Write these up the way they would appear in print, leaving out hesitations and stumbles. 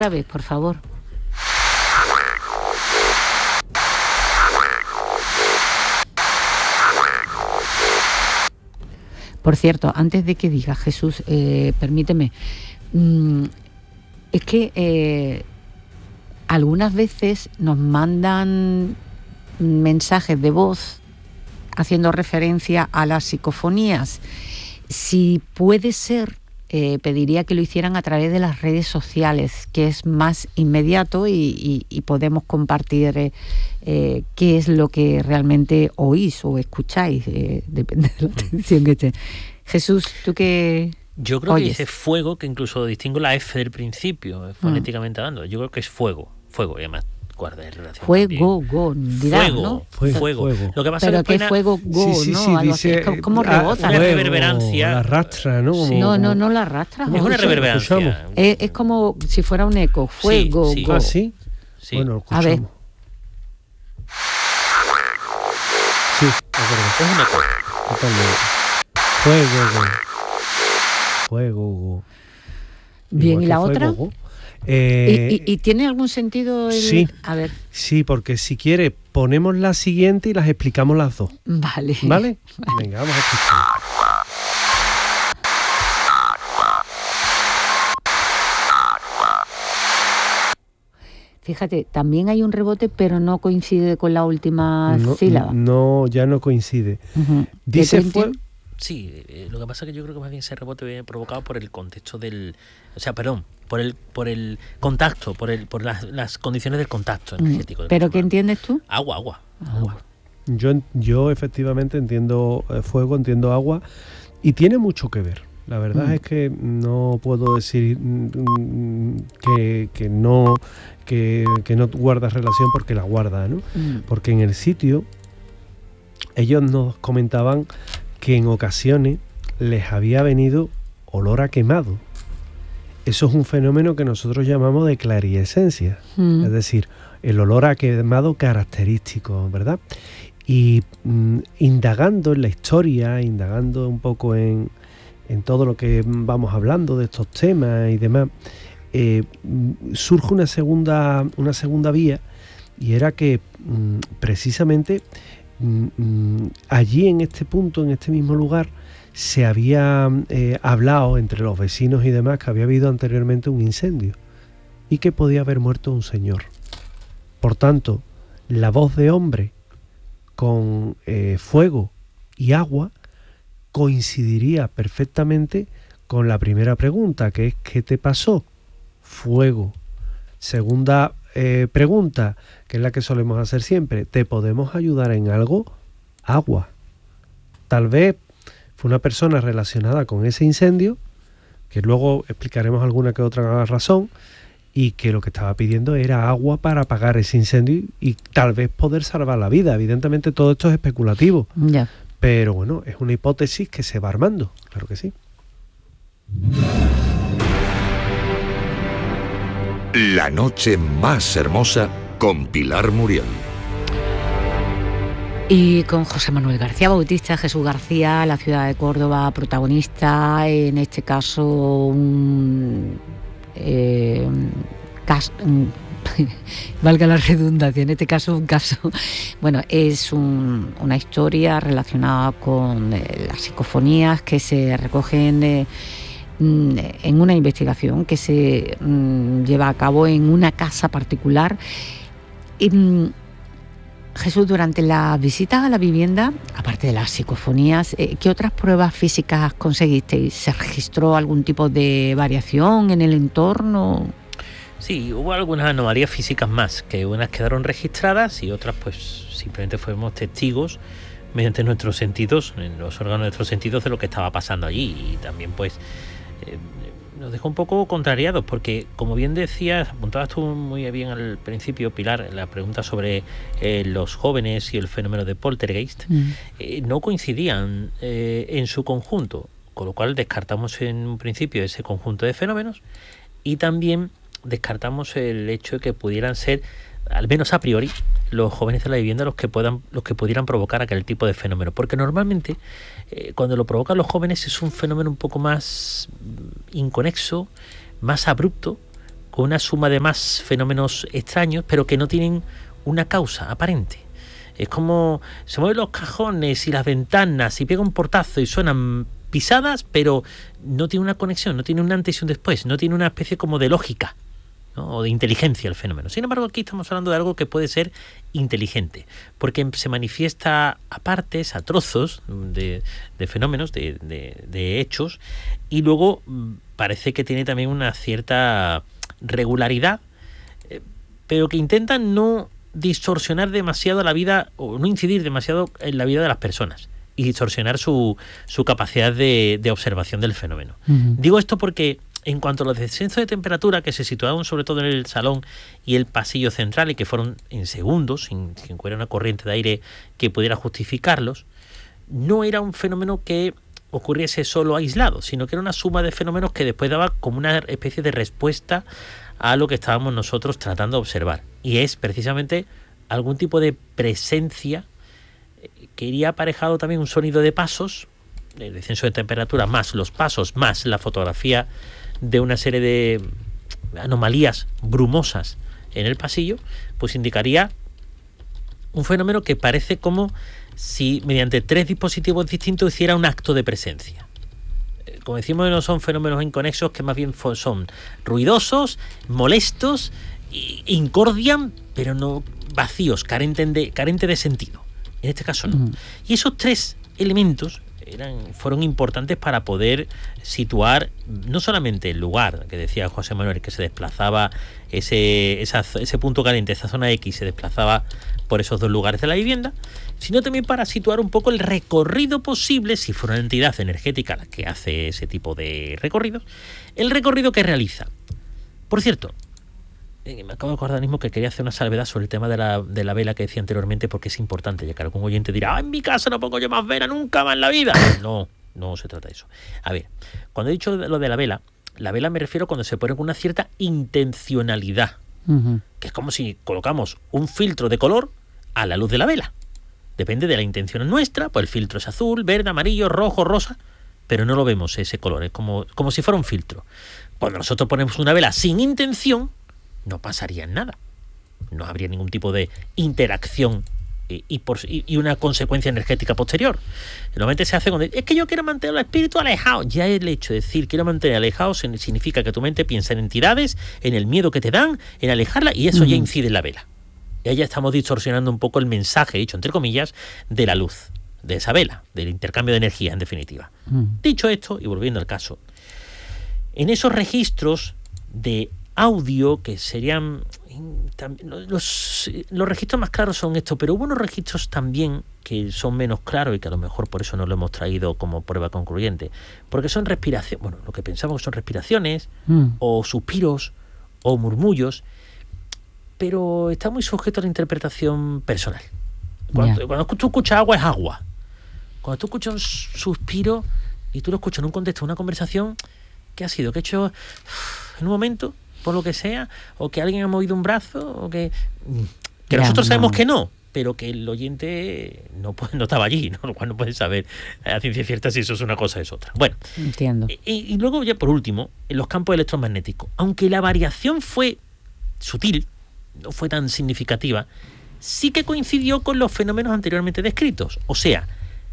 Otra vez, por favor. Por cierto, antes de que diga Jesús, permíteme, es que algunas veces nos mandan mensajes de voz haciendo referencia a las psicofonías. Si puede ser, pediría que lo hicieran a través de las redes sociales, que es más inmediato y podemos compartir qué es lo que realmente oís o escucháis, depende de la atención que esté. Jesús, ¿tú qué Yo creo oyes? que dice fuego, que incluso distingo la F del principio, fonéticamente hablando. Yo creo que es fuego, y además guarda de relación. Fuego, dirá, fuego, ¿no? fuego. Lo que pasa Pero es que que fuego, ¿no? Sí, Algo así. dice, Es como rebota. una ¿no? reverberancia. La arrastra, ¿no? Sí. No la arrastra. Es una reverberancia. escuchamos. Es como si fuera un eco. Fuego, sí. go. ¿Ah, sí? Sí. Bueno, lo A ver. escuchamos. Sí, es verdad. Es un eco. Totalmente. Fuego. Bien, Igual ¿y que la fuego, otra? go. ¿Y tiene algún sentido el...? Sí. A ver, Sí, porque si quiere ponemos la siguiente y las explicamos las dos. vale. ¿Vale? Venga, vamos a escuchar. Fíjate, también hay un rebote, pero no coincide con la última sílaba. No, ya no coincide. Ujú. Dice ¿Que tú fuego. entiendes? Sí, lo que pasa es que yo creo que más bien ese rebote viene provocado por el contexto del... O sea, perdón, por el contacto, por las condiciones del contacto energético. ¿Pero qué entiendes tú? Agua. Yo efectivamente entiendo fuego, entiendo agua y tiene mucho que ver. La verdad es que no puedo decir que no guarda relación, porque la guarda, ¿no? Porque en el sitio ellos nos comentaban que en ocasiones les había venido olor a quemado. Eso es un fenómeno que nosotros llamamos de clariescencia, es decir, el olor a quemado característico, ¿verdad? Y indagando en la historia, indagando un poco en todo lo que vamos hablando de estos temas y demás, surge una segunda vía, y era que precisamente allí en este punto, en este mismo lugar, se había hablado entre los vecinos y demás que había habido anteriormente un incendio y que podía haber muerto un señor. Por tanto, la voz de hombre con fuego y agua coincidiría perfectamente con la primera pregunta, que es ¿qué te pasó? Fuego. Segunda pregunta, que es la que solemos hacer siempre, ¿te podemos ayudar en algo? Agua. Tal vez fue una persona relacionada con ese incendio, que luego explicaremos alguna que otra razón, y que lo que estaba pidiendo era agua para apagar ese incendio y tal vez poder salvar la vida. Evidentemente todo esto es especulativo, Ya. pero bueno, es una hipótesis que se va armando, claro que sí. La noche más hermosa con Pilar Muriel. Y con José Manuel García Bautista, Jesús García, la ciudad de Córdoba, protagonista, en este caso valga la redundancia, en este caso un caso, bueno, es una historia relacionada con las psicofonías que se recogen en una investigación que se lleva a cabo en una casa particular. Jesús, durante la visita a la vivienda, aparte de las psicofonías, ¿qué otras pruebas físicas conseguisteis? ¿Se registró algún tipo de variación en el entorno? Sí, hubo algunas anomalías físicas más, que unas quedaron registradas y otras pues simplemente fuimos testigos mediante nuestros sentidos, en los órganos de nuestros sentidos, de lo que estaba pasando allí. Y también pues nos dejó un poco contrariados, porque como bien decías, apuntabas tú muy bien al principio, Pilar, la pregunta sobre los jóvenes y el fenómeno de poltergeist, no coincidían en su conjunto, con lo cual descartamos en un principio ese conjunto de fenómenos y también descartamos el hecho de que pudieran ser, al menos a priori, los jóvenes de la vivienda los que pudieran provocar aquel tipo de fenómeno, porque normalmente cuando lo provocan los jóvenes es un fenómeno un poco más inconexo, más abrupto, con una suma de más fenómenos extraños, pero que no tienen una causa aparente. Es como se mueven los cajones y las ventanas y pega un portazo y suenan pisadas, pero no tiene una conexión, no tiene un antes y un después, no tiene una especie como de lógica, ¿no? O de inteligencia el fenómeno. Sin embargo, aquí estamos hablando de algo que puede ser inteligente, porque se manifiesta a partes, a trozos de fenómenos, de hechos, y luego parece que tiene también una cierta regularidad, pero que intentan no distorsionar demasiado la vida o no incidir demasiado en la vida de las personas y distorsionar su capacidad de observación del fenómeno. Digo esto porque en cuanto a los descensos de temperatura que se situaban sobre todo en el salón y el pasillo central y que fueron en segundos, sin que hubiera una corriente de aire que pudiera justificarlos, no era un fenómeno que ocurriese solo aislado, sino que era una suma de fenómenos que después daba como una especie de respuesta a lo que estábamos nosotros tratando de observar. Y es precisamente algún tipo de presencia que iría aparejado también un sonido de pasos, el descenso de temperatura más los pasos, más la fotografía de una serie de anomalías brumosas en el pasillo, pues indicaría un fenómeno que parece como si mediante 3 dispositivos distintos hiciera un acto de presencia. Como decimos, no son fenómenos inconexos, que más bien son ruidosos, molestos, incordian, pero no vacíos, carentes de sentido. En este caso no. Y esos 3 elementos fueron importantes para poder situar no solamente el lugar que decía José Manuel, que se desplazaba ese punto caliente, esa zona X, se desplazaba por esos 2 lugares de la vivienda, sino también para situar un poco el recorrido posible, si fuera una entidad energética la que hace ese tipo de recorridos, el recorrido que realiza. Por cierto, me acabo de acordar mismo que quería hacer una salvedad sobre el tema de la vela que decía anteriormente, porque es importante, ya que algún oyente dirá, en mi casa no pongo yo más vela nunca más en la vida. No se trata de eso. A ver, cuando he dicho lo de la vela me refiero cuando se pone con una cierta intencionalidad, que es como si colocamos un filtro de color a la luz de la vela. Depende de la intención nuestra, pues el filtro es azul, verde, amarillo, rojo, rosa, pero no lo vemos ese color, es como si fuera un filtro. Cuando nosotros ponemos una vela sin intención, no pasaría nada, no habría ningún tipo de interacción y una consecuencia energética posterior. Normalmente se hace cuando es que yo quiero mantener el espíritu alejado. Ya el hecho de decir quiero mantener alejado significa que tu mente piensa en entidades, en el miedo que te dan, en alejarla, y eso ya incide en la vela. Y ahí ya estamos distorsionando un poco el mensaje, dicho entre comillas, de la luz, de esa vela, del intercambio de energía, en definitiva. Dicho esto, y volviendo al caso, en esos registros de audio, que serían los registros más claros son estos, pero hubo unos registros también que son menos claros y que a lo mejor por eso no lo hemos traído como prueba concluyente, porque son respiraciones, bueno, lo que pensamos que son respiraciones o suspiros o murmullos, pero está muy sujeto a la interpretación personal. Cuando tú escuchas agua, es agua. Cuando tú escuchas un suspiro y tú lo escuchas en un contexto de una conversación, ¿qué ha sido? ¿Que he hecho en un momento, por lo que sea? ¿O que alguien ha movido un brazo? ¿O que nosotros sabemos que no, pero que el oyente no estaba allí, ¿no? Lo cual no puede saber a ciencia cierta si eso es una cosa o es otra. Bueno, entiendo. Y luego, ya por último, en los campos electromagnéticos, aunque la variación fue sutil, no fue tan significativa, sí que coincidió con los fenómenos anteriormente descritos. O sea,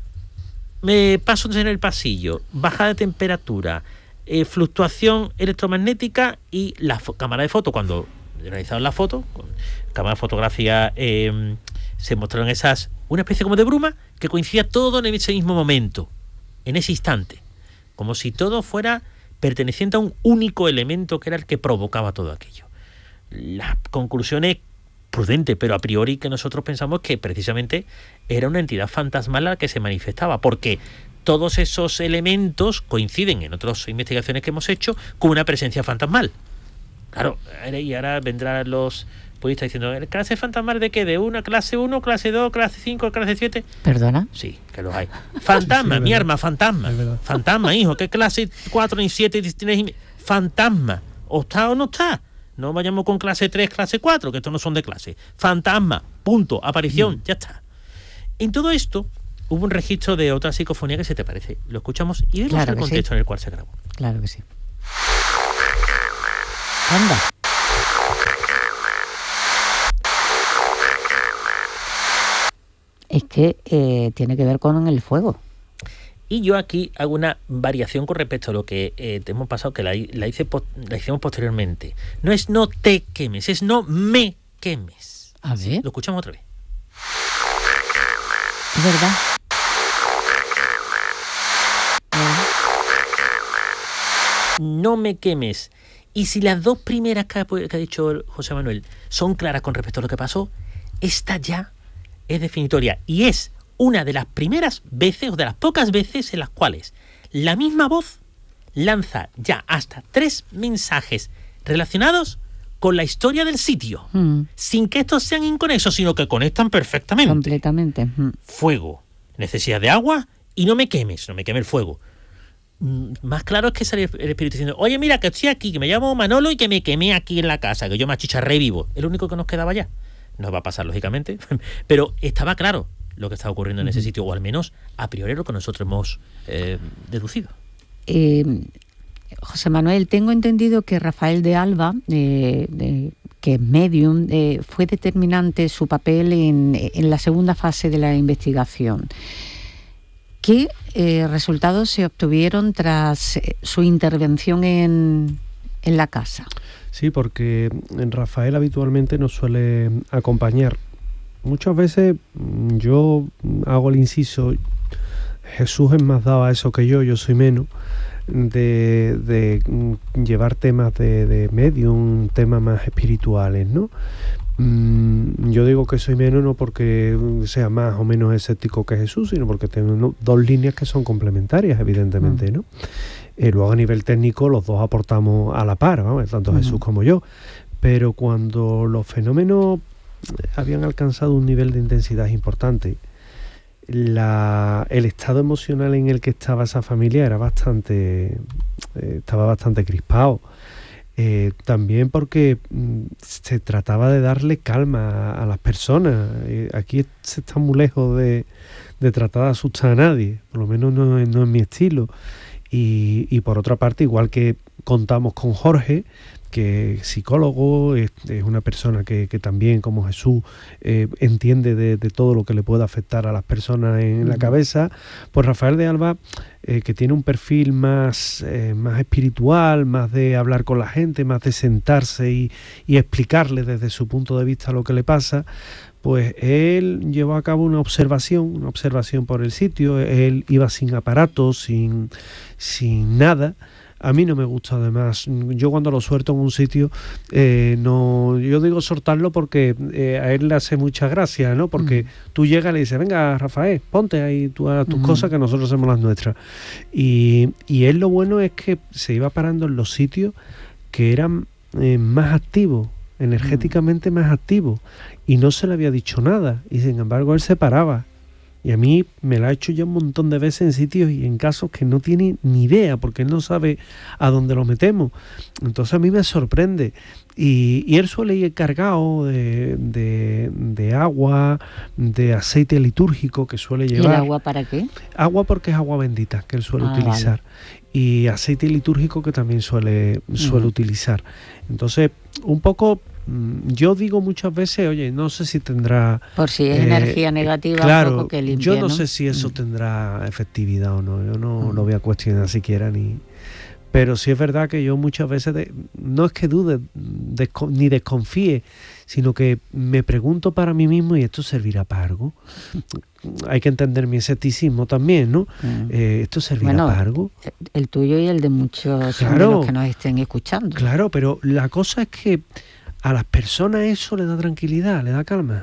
me paso en el pasillo, bajada de temperatura, fluctuación electromagnética, y la cámara de foto, cuando realizaron la foto, con cámara fotográfica, se mostraron una especie como de bruma que coincidía todo en ese mismo momento, en ese instante, como si todo fuera perteneciente a un único elemento que era el que provocaba todo aquello. La conclusión es prudente, pero a priori que nosotros pensamos que precisamente era una entidad fantasmal la que se manifestaba, porque todos esos elementos coinciden en otras investigaciones que hemos hecho con una presencia fantasmal. Claro, y ahora vendrán los puristas diciendo, ¿clase fantasmal de qué? ¿De una clase 1, clase 2, clase 5, clase 7? ¿Perdona? Sí, que los hay. Fantasma, sí, mi arma, fantasma. Fantasma, hijo, ¿qué clase 4 ni 7 tienes? Fantasma, ¿o está o no está? No vayamos con clase 3, clase 4, que estos no son de clase. Fantasma, punto, aparición, ya está. En todo esto hubo un registro de otra psicofonía que se te parece. Lo escuchamos y vemos el contexto en el cual se grabó. Claro que sí. Anda. es que tiene que ver con el fuego. Y yo aquí hago una variación con respecto a lo que te hemos pasado, que la hicimos posteriormente. No es no te quemes, es no me quemes. A ver. Lo escuchamos otra vez. Es verdad. No me quemes. Y si las dos primeras que ha dicho José Manuel son claras con respecto a lo que pasó, esta ya es definitoria. Y es una de las primeras veces, o de las pocas veces, en las cuales la misma voz lanza ya hasta 3 mensajes relacionados con la historia del sitio, sin que estos sean inconexos, sino que conectan perfectamente. Completamente. Fuego, necesidad de agua y no me quemes el fuego. Más claro es que sale el espíritu diciendo, oye, mira, que estoy aquí, que me llamo Manolo y que me quemé aquí en la casa, que yo me achicharré vivo. Es lo único que nos quedaba ya. No va a pasar, lógicamente, pero estaba claro lo que estaba ocurriendo en ese sitio, o al menos a priori lo que nosotros hemos deducido. José Manuel, tengo entendido que Rafael de Alba, que es medium, fue determinante su papel en la segunda fase de la investigación. ¿Qué resultados se obtuvieron tras su intervención en la casa? Sí, porque Rafael habitualmente nos suele acompañar. Muchas veces yo hago el inciso, Jesús es más dado a eso que yo soy menos, de llevar temas de medium, temas más espirituales, ¿no? Yo digo que soy menos no porque sea más o menos escéptico que Jesús, sino porque tengo 2 líneas que son complementarias, evidentemente, ¿no? Luego a nivel técnico los dos aportamos a la par, ¿no? Tanto Jesús como yo. Pero cuando los fenómenos habían alcanzado un nivel de intensidad importante, el estado emocional en el que estaba esa familia estaba bastante crispado. También porque se trataba de darle calma a las personas. Aquí se está muy lejos de tratar de asustar a nadie, por lo menos no es mi estilo. Y por otra parte, igual que contamos con Jorge, que es psicólogo, es una persona que también, como Jesús, entiende de todo lo que le puede afectar a las personas en la cabeza, pues Rafael de Alba, que tiene un perfil más espiritual, más de hablar con la gente, más de sentarse y explicarle desde su punto de vista lo que le pasa, pues él llevó a cabo una observación por el sitio. Él iba sin aparatos, sin nada. A mí no me gusta, además. Yo cuando lo suelto en un sitio, yo digo soltarlo porque a él le hace mucha gracia, ¿no? Porque tú llegas y le dices, venga, Rafael, ponte ahí tú a tus cosas, que nosotros hacemos las nuestras. Y él, lo bueno es que se iba parando en los sitios que eran más activos, energéticamente más activos, y no se le había dicho nada, y sin embargo él se paraba. Y a mí me lo ha hecho ya un montón de veces en sitios y en casos que no tiene ni idea, porque él no sabe a dónde lo metemos. Entonces a mí me sorprende. Y él suele ir cargado de agua, de aceite litúrgico que suele llevar. ¿Y el agua para qué? Agua porque es agua bendita que él suele utilizar. Vale. Y aceite litúrgico que también suele utilizar. Entonces, un poco... Yo digo muchas veces, oye, no sé si tendrá... Por si es energía negativa, claro, un poco que limpie, yo no sé si eso tendrá efectividad o no. Yo no lo voy a cuestionar siquiera ni... Pero sí es verdad que yo muchas veces, no es que dude ni desconfíe, sino que me pregunto para mí mismo, ¿y esto servirá para algo? Hay que entender mi escepticismo también, ¿no? ¿Esto servirá para algo? El tuyo y el de muchos de los que nos estén escuchando. Claro, pero la cosa es que a las personas eso le da tranquilidad, le da calma.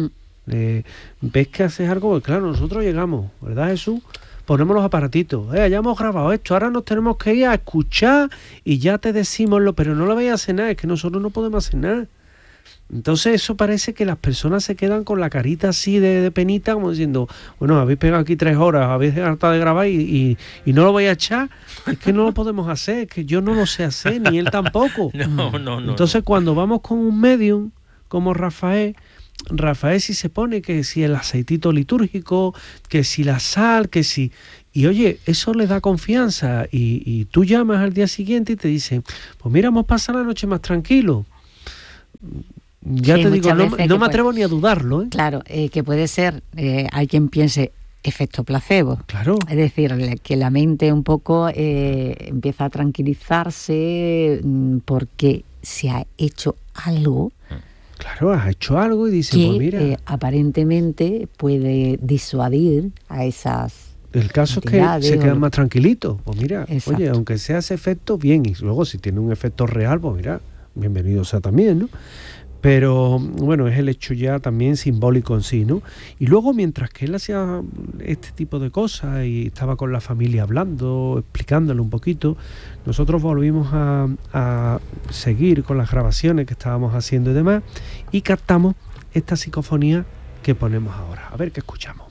Ves que haces algo, pues claro, nosotros llegamos, ¿verdad, Jesús? Ponemos los aparatitos, ya hemos grabado esto, ahora nos tenemos que ir a escuchar y ya te decimos pero no lo vais a hacer nada, es que nosotros no podemos hacer nada. Entonces eso parece que las personas se quedan con la carita así de penita, como diciendo, bueno, habéis pegado aquí 3 horas, habéis hartado de grabar y no lo vais a echar. Es que no lo podemos hacer, es que yo no lo sé hacer, ni él tampoco. No. Entonces cuando vamos con un medium como Rafael sí se pone que si el aceitito litúrgico, que si la sal, que si... Y oye, eso le da confianza y tú llamas al día siguiente y te dicen, pues mira, hemos pasado la noche más tranquilo. Ya Sí, te digo, muchas veces no que me atrevo ni a dudarlo, ¿eh? Claro, que puede ser, hay quien piense efecto placebo. Claro. Es decir, que la mente un poco empieza a tranquilizarse porque se ha hecho algo Claro, has hecho algo y dices, que pues mira... aparentemente puede disuadir a esas... El caso es que entidades se o quedan lo- más tranquilitos. Pues mira, Exacto. oye, aunque sea ese efecto, bien. Y luego si tiene un efecto real, pues mira, bienvenido sea también, ¿no? Pero bueno, es el hecho ya también simbólico en sí, ¿no? Y luego mientras que él hacía este tipo de cosas y estaba con la familia hablando, explicándole un poquito, nosotros volvimos a seguir con las grabaciones que estábamos haciendo y demás y captamos esta psicofonía que ponemos ahora. A ver qué escuchamos.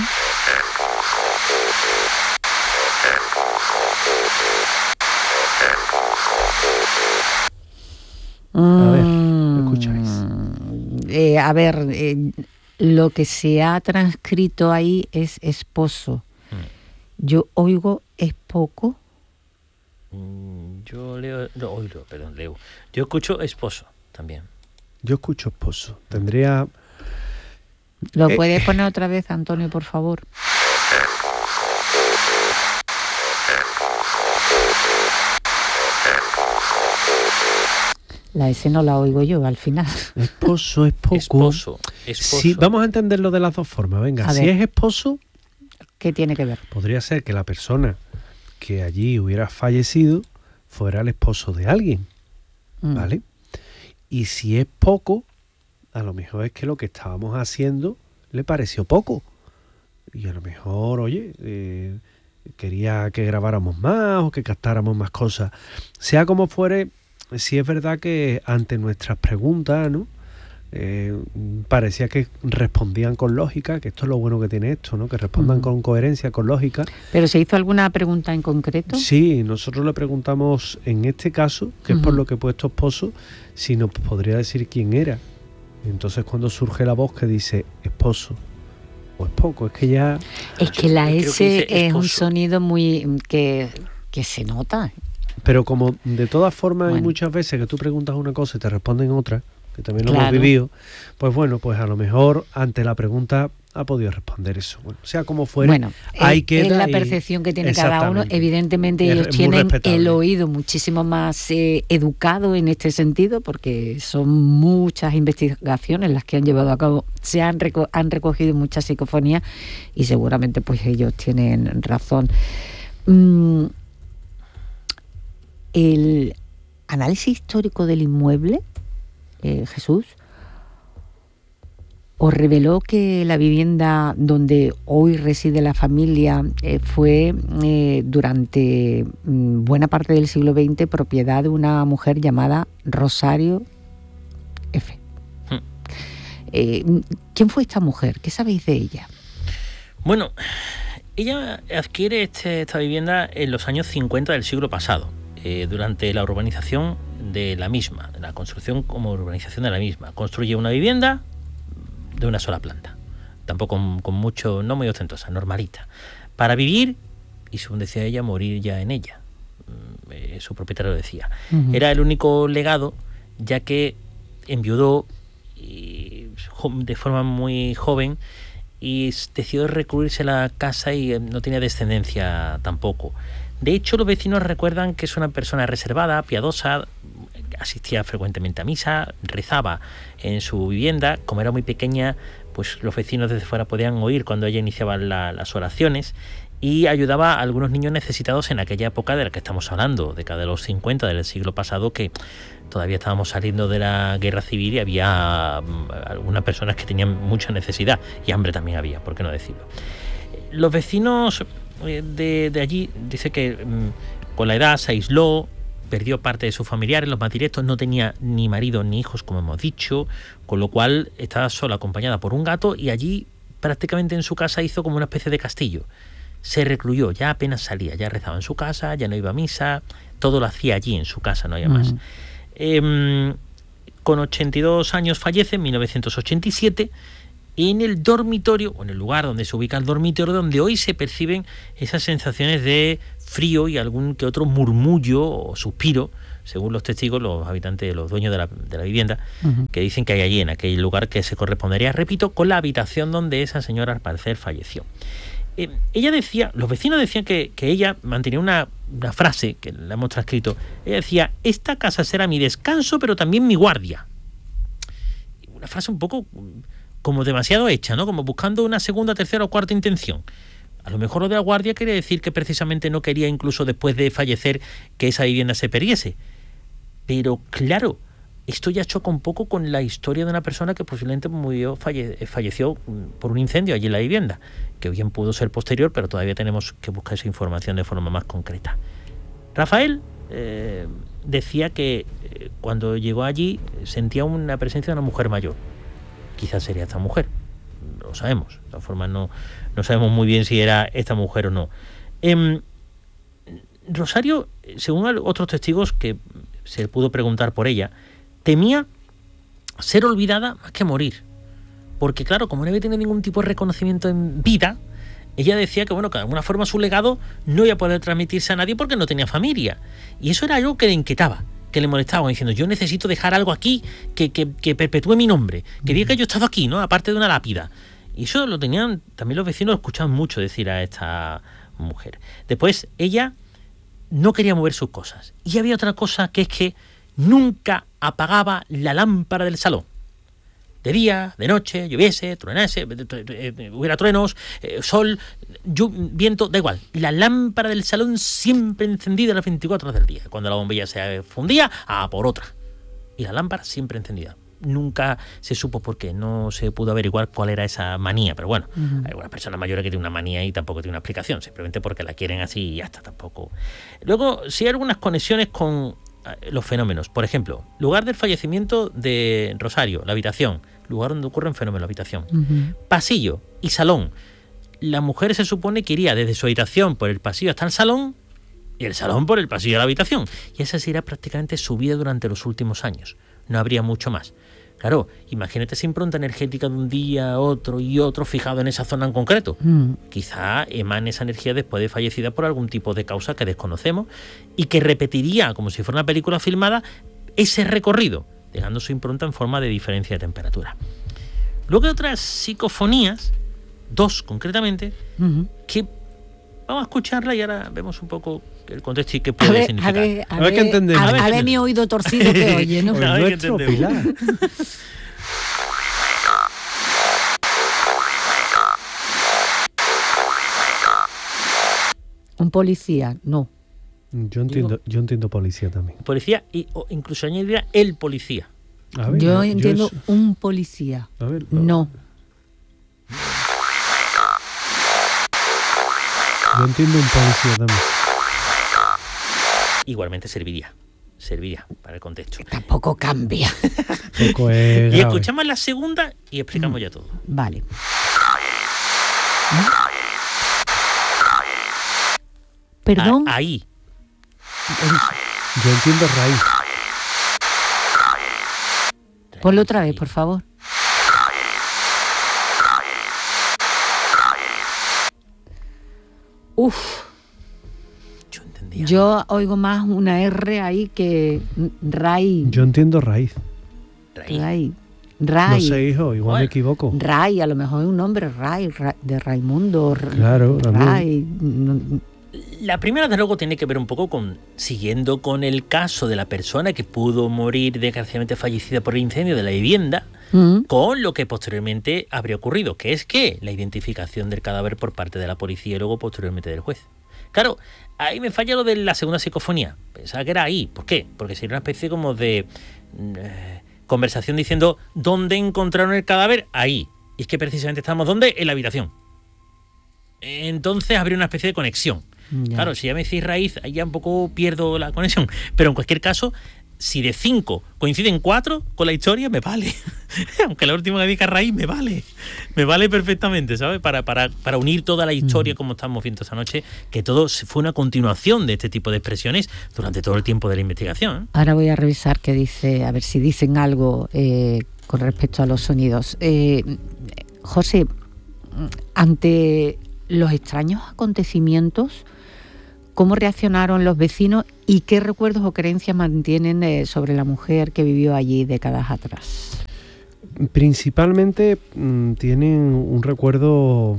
A ver, escucháis. A ver, lo que se ha transcrito ahí es esposo. Yo oigo es poco. Yo leo, no, oigo, perdón, leo. Yo escucho esposo también. Yo escucho esposo. Tendría... ¿Lo puedes poner otra vez, Antonio, por favor? La S no la oigo yo al final. Esposo es poco. Esposo. Sí, vamos a entenderlo de las dos formas. Venga, A si ver. es esposo, ¿Qué tiene que ver? podría ser que la persona que allí hubiera fallecido fuera el esposo de alguien, ¿vale? Y si es poco, a lo mejor es que lo que estábamos haciendo le pareció poco. Y a lo mejor, oye, quería que grabáramos más o que captáramos más cosas. Sea como fuere, sí es verdad que ante nuestras preguntas, ¿no? Parecía que respondían con lógica, que esto es lo bueno que tiene esto, ¿no? Que respondan con coherencia, con lógica. ¿Pero se hizo alguna pregunta en concreto? Sí, nosotros le preguntamos en este caso, que es por lo que he puesto esposo, si nos podría decir quién era. Y entonces cuando surge la voz que dice esposo, o es poco, es que ya... Es que la Creo que S dice es un esposo. sonido muy que se nota. Pero como de todas formas hay Bueno. muchas veces que tú preguntas una cosa y te responden otra, que también lo Claro. hemos vivido, pues bueno, pues a lo mejor ante la pregunta ha podido responder eso. Bueno, sea como fuere, Bueno, ahí es queda la y- percepción que tiene cada uno. Exactamente. Evidentemente Es ellos muy tienen respetable. el oído muchísimo más educado en este sentido, porque son muchas investigaciones las que han llevado a cabo. Han recogido muchas psicofonías y seguramente pues ellos tienen razón. El análisis histórico del inmueble, Jesús, os reveló que la vivienda donde hoy reside la familia fue durante buena parte del siglo XX propiedad de una mujer llamada Rosario F. ¿Quién fue esta mujer? ¿Qué sabéis de ella? Bueno, ella adquiere esta vivienda en los años 50 del siglo pasado, durante la urbanización de la misma, la construcción como urbanización de la misma. Construye una vivienda de una sola planta, tampoco con mucho, no muy ostentosa, normalita, para vivir y, según decía ella, morir ya en ella. Su propietario lo decía. Era el único legado, ya que enviudó de forma muy joven y decidió recluirse a la casa y no tenía descendencia tampoco. De hecho, los vecinos recuerdan que es una persona reservada, piadosa, asistía frecuentemente a misa, rezaba en su vivienda. Como era muy pequeña, pues los vecinos desde fuera podían oír cuando ella iniciaba las oraciones, y ayudaba a algunos niños necesitados en aquella época de la que estamos hablando, década de los 50 del siglo pasado, que todavía estábamos saliendo de la guerra civil y había algunas personas que tenían mucha necesidad, y hambre también había, por qué no decirlo. Los vecinos de allí dice que con la edad se aisló, perdió parte de sus familiares, los más directos, no tenía ni marido ni hijos, como hemos dicho, con lo cual estaba sola, acompañada por un gato, y allí prácticamente en su casa hizo como una especie de castillo. Se recluyó, ya apenas salía, ya rezaba en su casa, ya no iba a misa, todo lo hacía allí en su casa, no había más. Con 82 años fallece en 1987 en el dormitorio, o en el lugar donde se ubica el dormitorio, donde hoy se perciben esas sensaciones de frío y algún que otro murmullo o suspiro, según los testigos, los habitantes, los dueños de la vivienda, que dicen que hay allí, en aquel lugar que se correspondería, repito, con la habitación donde esa señora al parecer falleció. Ella decía, los vecinos decían que ella mantenía una frase, que la hemos transcrito. Ella decía: esta casa será mi descanso, pero también mi guardia. Una frase un poco como demasiado hecha, ¿no? Como buscando una segunda, tercera o cuarta intención. A lo mejor lo de la guardia quería decir que precisamente no quería, incluso después de fallecer, que esa vivienda se perdiese. Pero claro, esto ya choca un poco con la historia de una persona que posiblemente falleció por un incendio allí en la vivienda, que bien pudo ser posterior, pero todavía tenemos que buscar esa información de forma más concreta. Rafael decía que cuando llegó allí sentía una presencia de una mujer mayor. Quizás sería esta mujer, no lo sabemos. De todas formas no sabemos muy bien si era esta mujer o no. Rosario, según otros testigos que se le pudo preguntar por ella, temía ser olvidada más que morir. Porque claro, como no había tenido ningún tipo de reconocimiento en vida, ella decía que, bueno, que de alguna forma su legado no iba a poder transmitirse a nadie porque no tenía familia. Y eso era algo que le inquietaba, que le molestaba, diciendo: yo necesito dejar algo aquí que perpetúe mi nombre, que diga que yo he estado aquí, ¿no? Aparte de una lápida. Y eso lo tenían, también los vecinos lo escuchaban mucho decir a esta mujer. Después, ella no quería mover sus cosas. Y había otra cosa, que es que nunca apagaba la lámpara del salón. De día, de noche, lloviese, truenase, hubiera truenos, sol, viento, da igual. La lámpara del salón siempre encendida las 24 horas del día. Cuando la bombilla se fundía, a por otra. Y la lámpara siempre encendida. Nunca se supo por qué, no se pudo averiguar cuál era esa manía, pero bueno, hay algunas personas mayores que tienen una manía y tampoco tiene una explicación, simplemente porque la quieren así y ya está, tampoco. Luego, sí hay algunas conexiones con los fenómenos. Por ejemplo, lugar del fallecimiento de Rosario, la habitación, lugar donde ocurren fenómenos, la habitación. Pasillo y salón. La mujer se supone que iría desde su habitación por el pasillo hasta el salón y el salón por el pasillo de la habitación. Y esa sería prácticamente su vida durante los últimos años. No habría mucho más. Claro, imagínate esa impronta energética de un día a otro y otro fijado en esa zona en concreto. Quizá emane esa energía después de fallecida por algún tipo de causa que desconocemos y que repetiría, como si fuera una película filmada, ese recorrido, dejando su impronta en forma de diferencia de temperatura. Luego hay otras psicofonías, 2 concretamente, que vamos a escucharla y ahora vemos un poco el contexto y qué puede significar. A ver qué entendemos. A ver mi oído torcido que oye, ¿no? A ver qué entendemos. Un policía, no. Yo entiendo policía también. Policía, o incluso añadiría el policía. A ver, yo entiendo un policía. A ver, no. Yo entiendo un policía también. Igualmente serviría para el contexto. Que tampoco cambia. Poco es y escuchamos la segunda y explicamos ya todo. Vale. Perdón. Ahí. Yo entiendo raíz. Ponlo otra vez, por favor. Uf. Yo oigo más una R ahí que raíz. Yo entiendo raíz. Raíz. No sé, hijo, igual me equivoco. Ray, a lo mejor es un nombre, Ray, de Raimundo. Claro, Ray. La primera, desde luego, tiene que ver un poco con, siguiendo con el caso de la persona que pudo morir desgraciadamente fallecida por el incendio de la vivienda, con lo que posteriormente habría ocurrido, que es que la identificación del cadáver por parte de la policía y luego posteriormente del juez. Claro, ahí me falla lo de la segunda psicofonía. Pensaba que era ahí. ¿Por qué? Porque sería una especie como de conversación diciendo ¿dónde encontraron el cadáver? Ahí. Y es que precisamente estamos ¿dónde? En la habitación. Entonces habría una especie de conexión. Ya. Claro, si ya me decís raíz, ahí ya un poco pierdo la conexión. Pero en cualquier caso, si de 5 coinciden 4 con la historia, me vale. Aunque la última que diga raíz, me vale. Me vale perfectamente, ¿sabes? Para unir toda la historia, como estamos viendo esta noche, que todo fue una continuación de este tipo de expresiones durante todo el tiempo de la investigación. Ahora voy a revisar qué dice, a ver si dicen algo con respecto a los sonidos. José, ante los extraños acontecimientos, ¿cómo reaccionaron los vecinos y qué recuerdos o creencias mantienen sobre la mujer que vivió allí décadas atrás? Principalmente tienen un recuerdo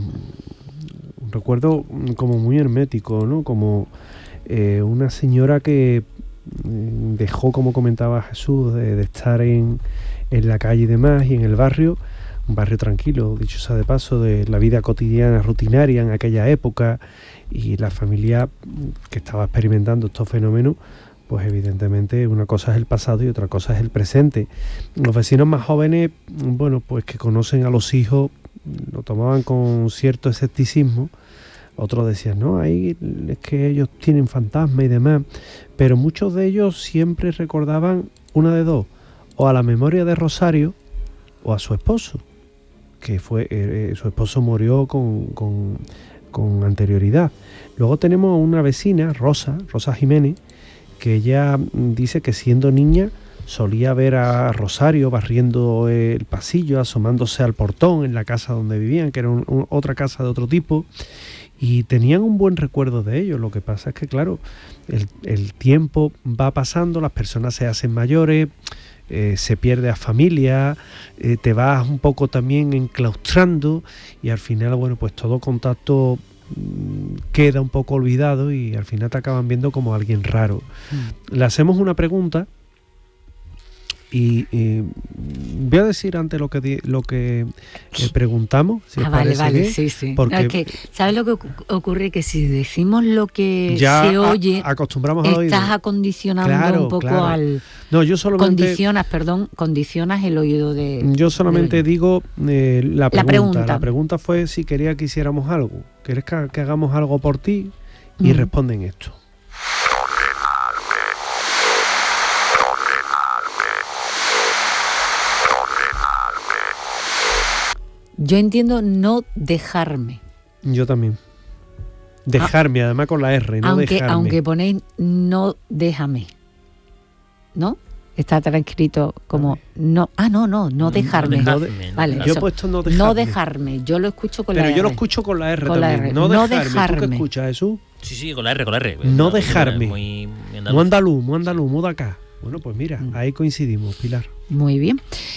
como muy hermético, ¿no? Como una señora que dejó, como comentaba Jesús, de estar en la calle y demás, y en el barrio, un barrio tranquilo, dicho sea de paso, de la vida cotidiana rutinaria en aquella época, y la familia que estaba experimentando estos fenómenos, pues evidentemente una cosa es el pasado y otra cosa es el presente. Los vecinos más jóvenes, bueno, pues que conocen a los hijos, lo tomaban con cierto escepticismo. Otros decían, no, ahí es que ellos tienen fantasmas y demás, pero muchos de ellos siempre recordaban una de dos, o a la memoria de Rosario o a su esposo, que fue su esposo murió con anterioridad. Luego tenemos una vecina, Rosa Jiménez, que ella dice que siendo niña solía ver a Rosario barriendo el pasillo, asomándose al portón en la casa donde vivían, que era otra casa de otro tipo, y tenían un buen recuerdo de ello. Lo que pasa es que, claro, el tiempo va pasando, las personas se hacen mayores, se pierde a familia, te vas un poco también enclaustrando, y al final, bueno, pues todo contacto queda un poco olvidado y al final te acaban viendo como alguien raro. Le hacemos una pregunta y voy a decir antes lo que preguntamos, si vale, bien, sí. porque es que, ¿sabes lo que ocurre? Que si decimos lo que ya se oye, acostumbramos al oído. Estás acondicionando un poco al... No, yo solamente... Condicionas el oído de... Yo solamente digo la pregunta. La pregunta pregunta fue si quería que hiciéramos algo. ¿Quieres que hagamos algo por ti? Y responden esto. Yo entiendo no dejarme. Yo también. Dejarme, además con la R, no dejarme. Aunque ponéis no déjame, ¿no? Está transcrito como no dejarme. Vale, yo he puesto no dejarme. No dejarme, yo lo escucho con la R. Pero yo lo escucho con la R con también. La R. No dejarme. ¿Tú qué escuchas, Jesús? Sí, con la R. No dejarme. Muy andaluz, muy de acá. Bueno, pues mira, ahí coincidimos, Pilar. Muy bien.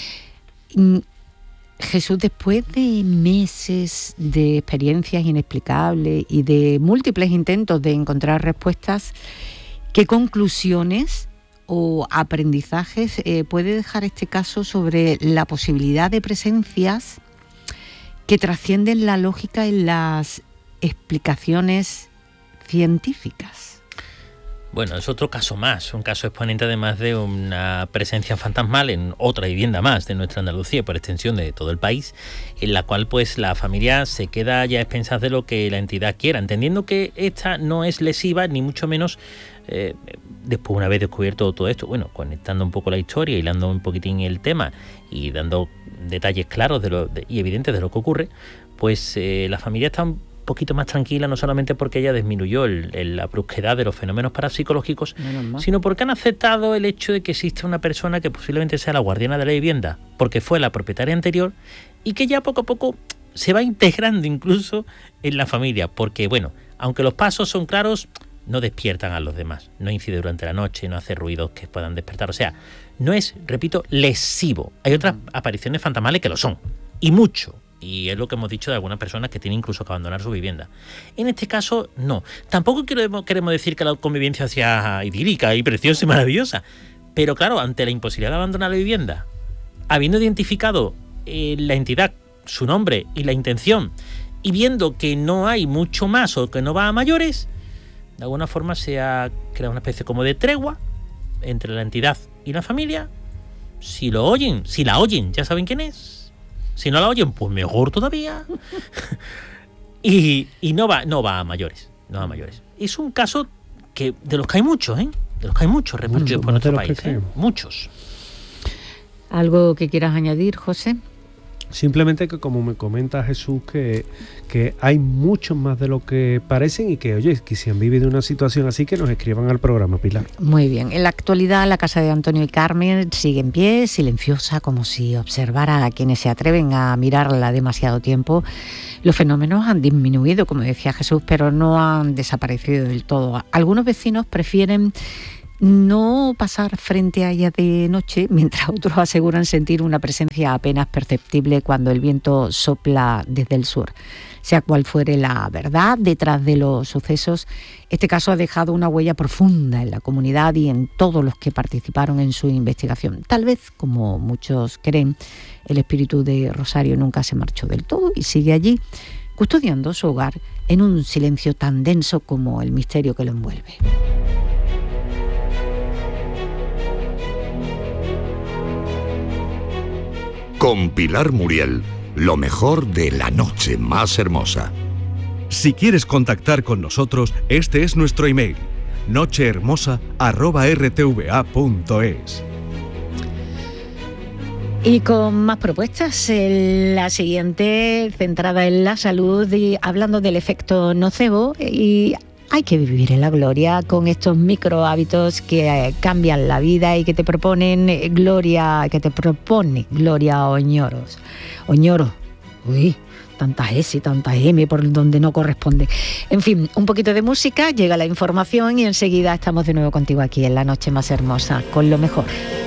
Jesús, después de meses de experiencias inexplicables y de múltiples intentos de encontrar respuestas, ¿qué conclusiones o aprendizajes puede dejar este caso sobre la posibilidad de presencias que trascienden la lógica en las explicaciones científicas? Bueno, es otro caso más, un caso exponente además de una presencia fantasmal en otra vivienda más de nuestra Andalucía, por extensión de todo el país, en la cual pues la familia se queda ya a expensas de lo que la entidad quiera, entendiendo que esta no es lesiva, ni mucho menos, después una vez descubierto todo esto, bueno, conectando un poco la historia, hilando un poquitín el tema y dando detalles claros y evidentes de lo que ocurre, pues la familia está un poquito más tranquila, no solamente porque ella disminuyó la brusquedad de los fenómenos parapsicológicos, sino porque han aceptado el hecho de que existe una persona que posiblemente sea la guardiana de la vivienda, porque fue la propietaria anterior, y que ya poco a poco se va integrando incluso en la familia, porque bueno, aunque los pasos son claros, no despiertan a los demás, no incide durante la noche, no hace ruidos que puedan despertar, o sea, no es, repito, lesivo. Hay otras apariciones fantasmales que lo son, y mucho. Y es lo que hemos dicho de algunas personas que tienen incluso que abandonar su vivienda. En este caso, no. Tampoco queremos decir que la convivencia sea idílica y preciosa y maravillosa. Pero claro, ante la imposibilidad de abandonar la vivienda, habiendo identificado la entidad, su nombre y la intención, y viendo que no hay mucho más o que no va a mayores, de alguna forma se ha creado una especie como de tregua entre la entidad y la familia. Si la oyen, ya saben quién es. Si no la oyen, pues mejor todavía. y no va a mayores. No va a mayores. Es un caso que de los que hay muchos, ¿eh? De los que hay muchos repartidos por nuestro país. Muchos. ¿Algo que quieras añadir, José? Simplemente que, como me comenta Jesús, que hay muchos más de lo que parecen y que, oye, que si han vivido una situación así, que nos escriban al programa, Pilar. Muy bien. En la actualidad, la casa de Antonio y Carmen sigue en pie, silenciosa, como si observara a quienes se atreven a mirarla demasiado tiempo. Los fenómenos han disminuido, como decía Jesús, pero no han desaparecido del todo. Algunos vecinos prefieren no pasar frente a ella de noche, mientras otros aseguran sentir una presencia apenas perceptible cuando el viento sopla desde el sur. Sea cual fuere la verdad detrás de los sucesos, este caso ha dejado una huella profunda en la comunidad y en todos los que participaron en su investigación. Tal vez, como muchos creen, el espíritu de Rosario nunca se marchó del todo y sigue allí, custodiando su hogar en un silencio tan denso como el misterio que lo envuelve. Con Pilar Muriel, lo mejor de La Noche Más Hermosa. Si quieres contactar con nosotros, este es nuestro email: nochehermosa@rtva.es. Y con más propuestas, la siguiente centrada en la salud y hablando del efecto nocebo. Y hay que vivir en la gloria con estos micro hábitos que cambian la vida y que te proponen Gloria Oñoros. Oñoro, uy, tantas S y tantas M por donde no corresponde. En fin, un poquito de música, llega la información y enseguida estamos de nuevo contigo aquí en La Noche Más Hermosa, con lo mejor.